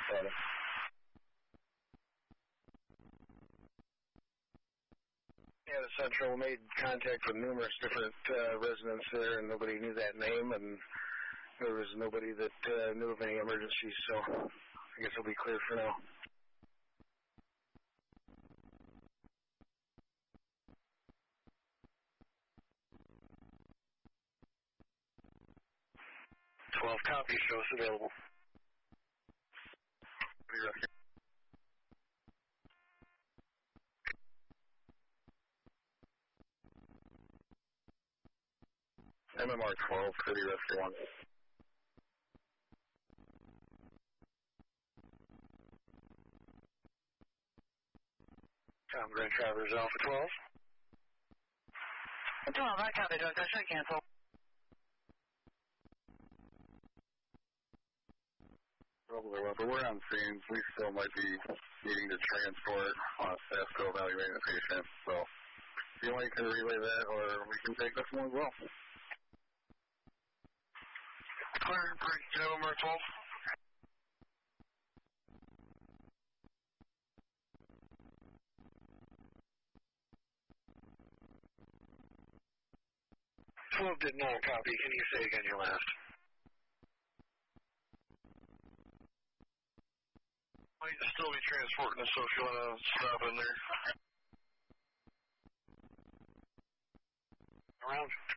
Friday. Yeah, the Central made contact with numerous different residents there, and nobody knew that name, and there was nobody that knew of any emergencies, so I guess it'll be clear for now. Copy, show us available. MMR 12, City Rescue 1. Grand Traverse Alpha 12. 12, I copy, Doug. I should cancel. Probably well, but we're on scene. We still might be needing to transport staff to evaluate the patient. So if you want, you can relay that, or we can take this one as well. Clear, break, MMR 12. Did not copy. Can you say again your last? Might still be transporting us, so if you want to stop in there. Around.